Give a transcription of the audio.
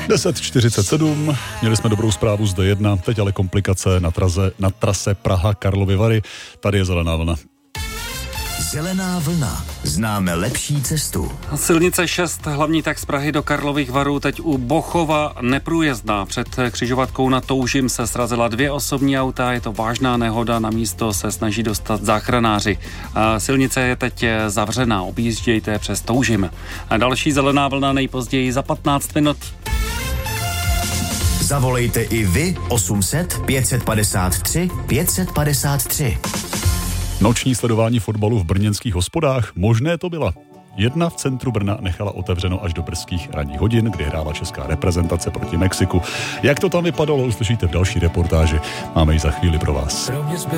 10:47, měli jsme dobrou zprávu z D1, teď ale komplikace na trase Praha-Karlovy Vary. Tady je zelená vlna. Zelená vlna. Známe lepší cestu. Silnice 6, hlavní tak z Prahy do Karlových Varů, teď u Bochova neprůjezdná. Před křižovatkou na Toužim se srazila 2 osobní auta, je to vážná nehoda, na místo se snaží dostat záchranáři. Silnice je teď zavřená, objíždějte přes Toužim. Další zelená vlna nejpozději za 15 minut. Zavolejte i vy 800 553 553. Noční sledování fotbalu v brněnských hospodách, možné to byla. Jedna v centru Brna nechala otevřeno až do brzkých ranních hodin, kdy hrála česká reprezentace proti Mexiku. Jak to tam vypadalo, uslyšíte v další reportáži. Máme ji za chvíli pro vás.